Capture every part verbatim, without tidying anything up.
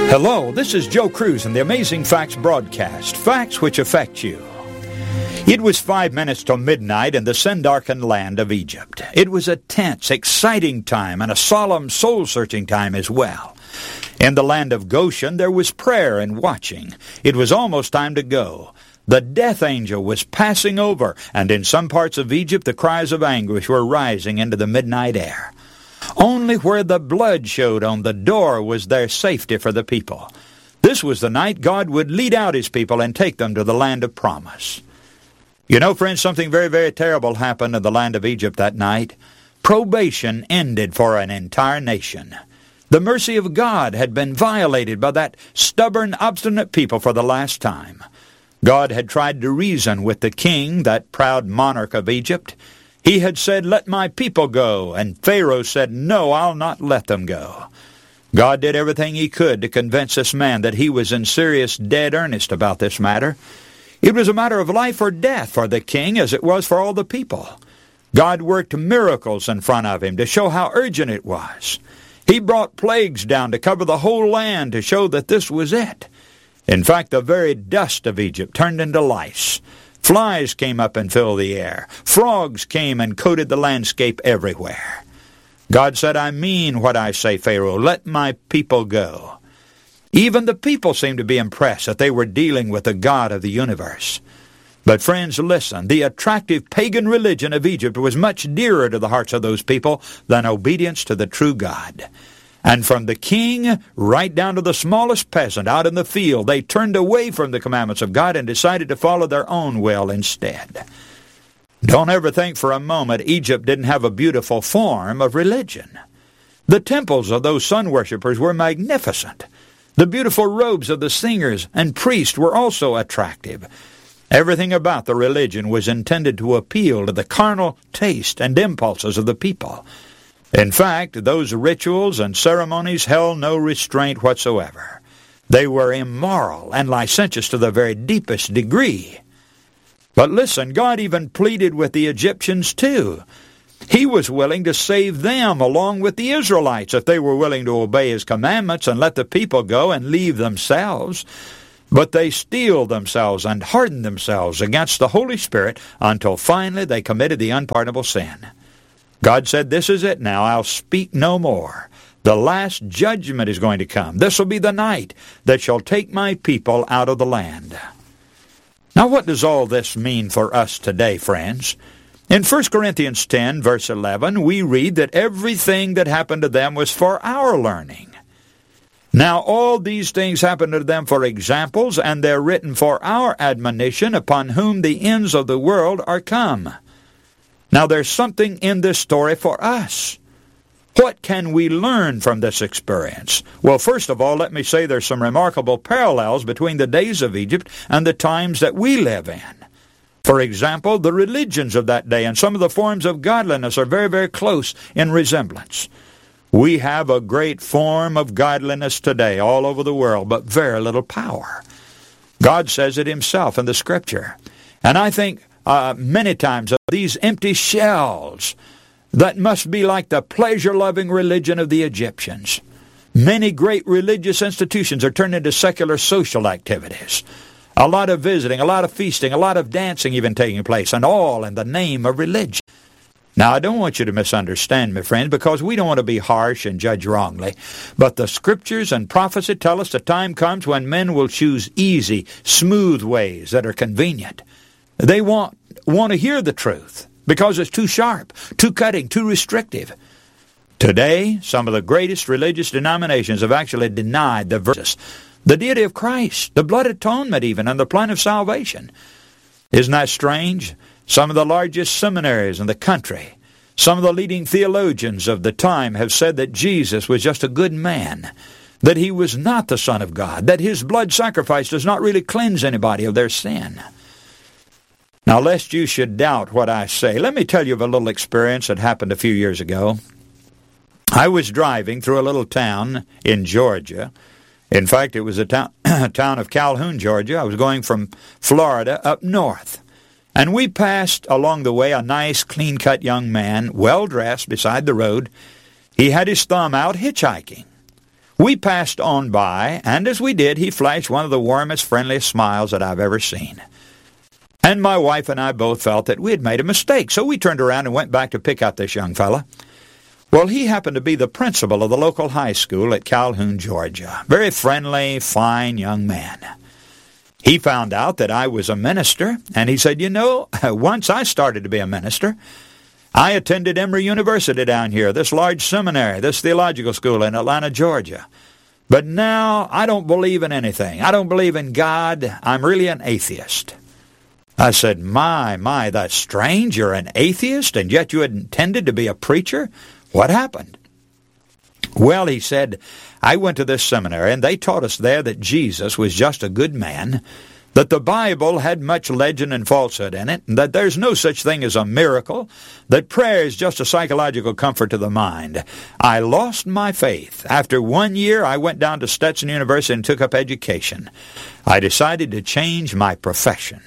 Hello, this is Joe Cruz in the Amazing Facts broadcast, facts which affect you. It was five minutes till midnight in the sin-darkened land of Egypt. It was a tense, exciting time and a solemn, soul-searching time as well. In the land of Goshen, there was prayer and watching. It was almost time to go. The death angel was passing over, and in some parts of Egypt, the cries of anguish were rising into the midnight air. Only where the blood showed on the door was there safety for the people. This was the night God would lead out His people and take them to the land of promise. You know, friends, something very, very terrible happened in the land of Egypt that night. Probation ended for an entire nation. The mercy of God had been violated by that stubborn, obstinate people for the last time. God had tried to reason with the king, that proud monarch of Egypt. He had said, "Let my people go," and Pharaoh said, "No, I'll not let them go." God did everything He could to convince this man that he was in serious, dead earnest about this matter. It was a matter of life or death for the king as it was for all the people. God worked miracles in front of him to show how urgent it was. He brought plagues down to cover the whole land to show that this was it. In fact, the very dust of Egypt turned into lice. Flies came up and filled the air. Frogs came and coated the landscape everywhere. God said, "I mean what I say, Pharaoh. Let my people go." Even the people seemed to be impressed that they were dealing with the God of the universe. But friends, listen, the attractive pagan religion of Egypt was much dearer to the hearts of those people than obedience to the true God. And from the king right down to the smallest peasant out in the field, they turned away from the commandments of God and decided to follow their own will instead. Don't ever think for a moment Egypt didn't have a beautiful form of religion. The temples of those sun worshippers were magnificent. The beautiful robes of the singers and priests were also attractive. Everything about the religion was intended to appeal to the carnal taste and impulses of the people. In fact, those rituals and ceremonies held no restraint whatsoever. They were immoral and licentious to the very deepest degree. But listen, God even pleaded with the Egyptians too. He was willing to save them along with the Israelites if they were willing to obey His commandments and let the people go and leave themselves. But they steeled themselves and hardened themselves against the Holy Spirit until finally they committed the unpardonable sin. God said, "This is it now. I'll speak no more. The last judgment is going to come. This will be the night that shall take my people out of the land." Now, what does all this mean for us today, friends? In First Corinthians ten, verse eleven, we read that everything that happened to them was for our learning. Now all these things happened to them for examples, and they're written for our admonition, upon whom the ends of the world are come. Now there's something in this story for us. What can we learn from this experience? Well, first of all, let me say there's some remarkable parallels between the days of Egypt and the times that we live in. For example, the religions of that day and some of the forms of godliness are very, very close in resemblance. We have a great form of godliness today all over the world, but very little power. God says it Himself in the Scripture. And I think uh, many times of these empty shells that must be like the pleasure-loving religion of the Egyptians. Many great religious institutions are turned into secular social activities. A lot of visiting, a lot of feasting, a lot of dancing even taking place, and all in the name of religion. Now, I don't want you to misunderstand me, friends, because we don't want to be harsh and judge wrongly. But the Scriptures and prophecy tell us the time comes when men will choose easy, smooth ways that are convenient. They want, want to hear the truth because it's too sharp, too cutting, too restrictive. Today, some of the greatest religious denominations have actually denied the verses, the deity of Christ, the blood atonement even, and the plan of salvation. Isn't that strange? Some of the largest seminaries in the country, some of the leading theologians of the time have said that Jesus was just a good man, that He was not the Son of God, that His blood sacrifice does not really cleanse anybody of their sin. Now, lest you should doubt what I say, let me tell you of a little experience that happened a few years ago. I was driving through a little town in Georgia. In fact, it was a town, town of Calhoun, Georgia. I was going from Florida up north. And we passed along the way a nice, clean-cut young man, well-dressed, beside the road. He had his thumb out hitchhiking. We passed on by, and as we did, he flashed one of the warmest, friendliest smiles that I've ever seen. And my wife and I both felt that we had made a mistake, so we turned around and went back to pick up this young fella. Well, he happened to be the principal of the local high school at Calhoun, Georgia. Very friendly, fine young man. He found out that I was a minister, and he said, you know, once I started to be a minister, I attended Emory University down here, this large seminary, this theological school in Atlanta, Georgia. But now I don't believe in anything. I don't believe in God. I'm really an atheist. I said, my, my, that's strange. You're an atheist, and yet you had intended to be a preacher? What happened? Well, he said, I went to this seminary, and they taught us there that Jesus was just a good man, that the Bible had much legend and falsehood in it, and that there's no such thing as a miracle, that prayer is just a psychological comfort to the mind. I lost my faith. After one year, I went down to Stetson University and took up education. I decided to change my profession.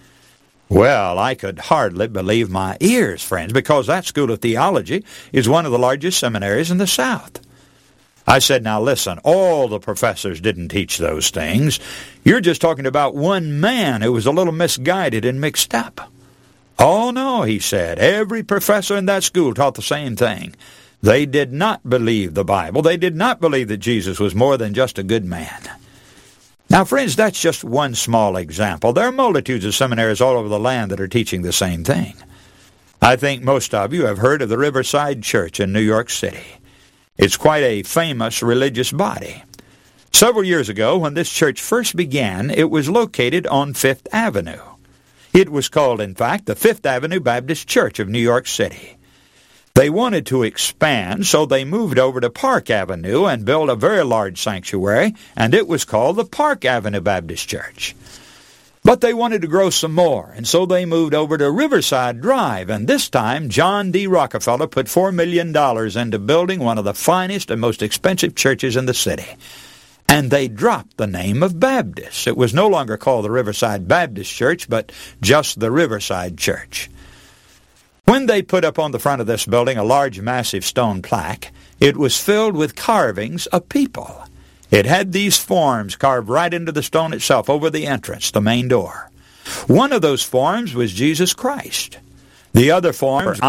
Well, I could hardly believe my ears, friends, because that school of theology is one of the largest seminaries in the South. I said, now listen, all the professors didn't teach those things. You're just talking about one man who was a little misguided and mixed up. Oh, no, he said, every professor in that school taught the same thing. They did not believe the Bible. They did not believe that Jesus was more than just a good man. Now, friends, that's just one small example. There are multitudes of seminaries all over the land that are teaching the same thing. I think most of you have heard of the Riverside Church in New York City. It's quite a famous religious body. Several years ago, when this church first began, it was located on Fifth Avenue. It was called, in fact, the Fifth Avenue Baptist Church of New York City. They wanted to expand, so they moved over to Park Avenue and built a very large sanctuary, and it was called the Park Avenue Baptist Church. But they wanted to grow some more, and so they moved over to Riverside Drive, and this time John D. Rockefeller put four million dollars into building one of the finest and most expensive churches in the city. And they dropped the name of Baptist. It was no longer called the Riverside Baptist Church, but just the Riverside Church. When they put up on the front of this building a large, massive stone plaque, it was filled with carvings of people. It had these forms carved right into the stone itself over the entrance, the main door. One of those forms was Jesus Christ. The other forms